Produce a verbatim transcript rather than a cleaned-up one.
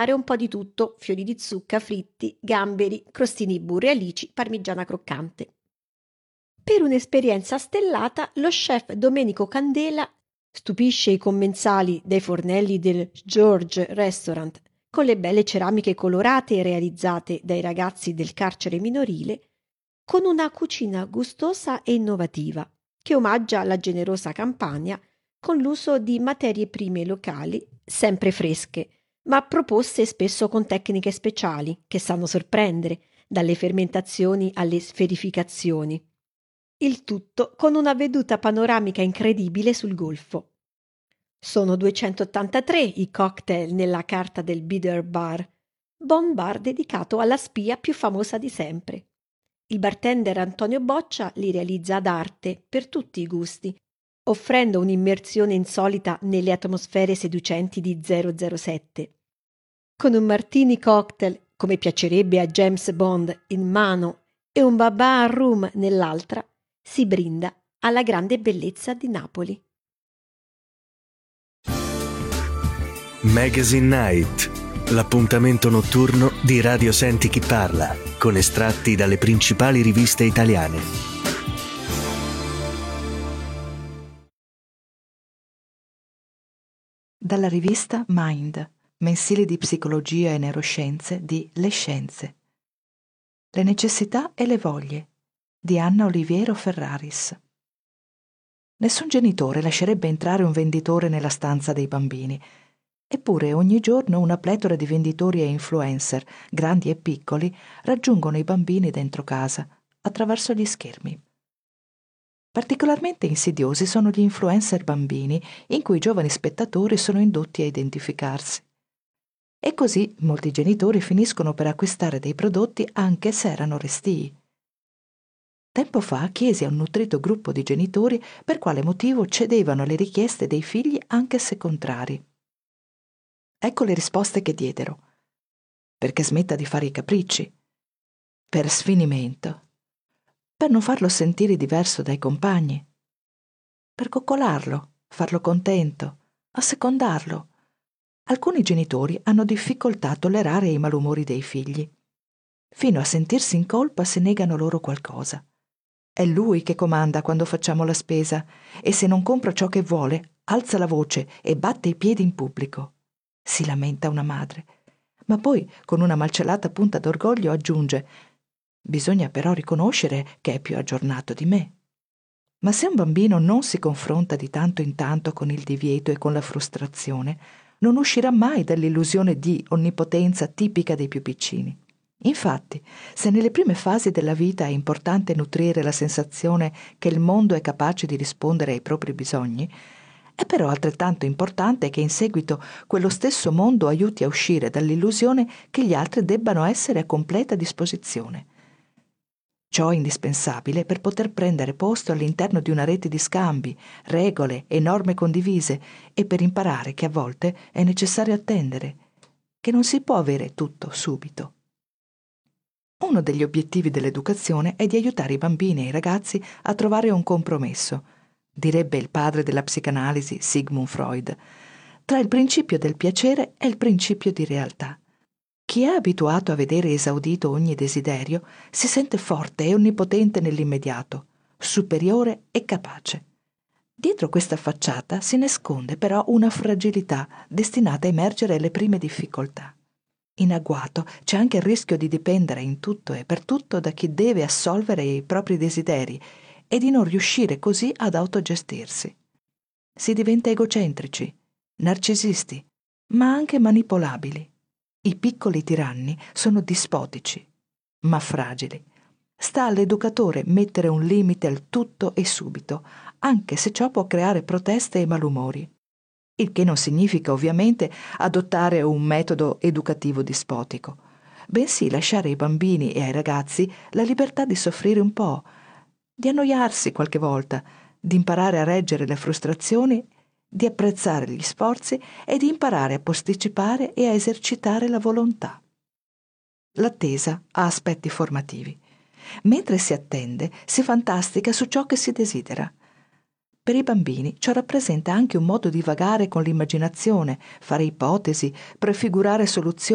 fare un po' di tutto: fiori di zucca, fritti, gamberi, crostini di burro e alici, parmigiana croccante. Per un'esperienza stellata, lo chef Domenico Candela stupisce i commensali dei fornelli del George Restaurant con le belle ceramiche colorate realizzate dai ragazzi del carcere minorile, con una cucina gustosa e innovativa che omaggia la generosa Campania con l'uso di materie prime locali sempre fresche, ma proposte spesso con tecniche speciali che sanno sorprendere, dalle fermentazioni alle sferificazioni. Il tutto con una veduta panoramica incredibile sul golfo. Sono duecentottantatré i cocktail nella carta del Bitter Bar, buon bar dedicato alla spia più famosa di sempre. Il bartender Antonio Boccia li realizza ad arte per tutti i gusti, offrendo un'immersione insolita nelle atmosfere seducenti di zero zero sette. Con un martini cocktail, come piacerebbe a James Bond, in mano e un babà al rum nell'altra, si brinda alla grande bellezza di Napoli. Magazine Night, l'appuntamento notturno di Radio Senti Chi Parla, con estratti dalle principali riviste italiane. Dalla rivista Mind, mensile di psicologia e neuroscienze di Le Scienze. Le necessità e le voglie di Anna Oliviero Ferraris. Nessun genitore lascerebbe entrare un venditore nella stanza dei bambini. Eppure ogni giorno una pletora di venditori e influencer, grandi e piccoli, raggiungono i bambini dentro casa, attraverso gli schermi. Particolarmente insidiosi sono gli influencer bambini, in cui i giovani spettatori sono indotti a identificarsi. E così molti genitori finiscono per acquistare dei prodotti anche se erano restii. Tempo fa chiesi a un nutrito gruppo di genitori per quale motivo cedevano alle richieste dei figli anche se contrari. Ecco le risposte che diedero. Perché smetta di fare i capricci. Per sfinimento. Per non farlo sentire diverso dai compagni. Per coccolarlo, farlo contento, assecondarlo. Alcuni genitori hanno difficoltà a tollerare i malumori dei figli. Fino a sentirsi in colpa se negano loro qualcosa. È lui che comanda quando facciamo la spesa e se non compra ciò che vuole, alza la voce e batte i piedi in pubblico. Si lamenta una madre, ma poi con una malcelata punta d'orgoglio aggiunge: bisogna però riconoscere che è più aggiornato di me. Ma se un bambino non si confronta di tanto in tanto con il divieto e con la frustrazione, non uscirà mai dall'illusione di onnipotenza tipica dei più piccini. Infatti, se nelle prime fasi della vita è importante nutrire la sensazione che il mondo è capace di rispondere ai propri bisogni, è però altrettanto importante che in seguito quello stesso mondo aiuti a uscire dall'illusione che gli altri debbano essere a completa disposizione. Ciò è indispensabile per poter prendere posto all'interno di una rete di scambi, regole e norme condivise e per imparare che a volte è necessario attendere, che non si può avere tutto subito. Uno degli obiettivi dell'educazione è di aiutare i bambini e i ragazzi a trovare un compromesso, direbbe il padre della psicanalisi Sigmund Freud, tra il principio del piacere e il principio di realtà. Chi è abituato a vedere esaudito ogni desiderio si sente forte e onnipotente nell'immediato, superiore e capace. Dietro questa facciata si nasconde però una fragilità destinata a emergere alle prime difficoltà. In agguato c'è anche il rischio di dipendere in tutto e per tutto da chi deve assolvere i propri desideri e di non riuscire così ad autogestirsi. Si diventa egocentrici, narcisisti, ma anche manipolabili. I piccoli tiranni sono dispotici, ma fragili. Sta all'educatore mettere un limite al tutto e subito, anche se ciò può creare proteste e malumori. Il che non significa ovviamente adottare un metodo educativo dispotico, bensì lasciare ai bambini e ai ragazzi la libertà di soffrire un po', di annoiarsi qualche volta, di imparare a reggere le frustrazioni, di apprezzare gli sforzi e di imparare a posticipare e a esercitare la volontà. L'attesa ha aspetti formativi. Mentre si attende, si fantastica su ciò che si desidera. Per i bambini ciò rappresenta anche un modo di vagare con l'immaginazione, fare ipotesi, prefigurare soluzioni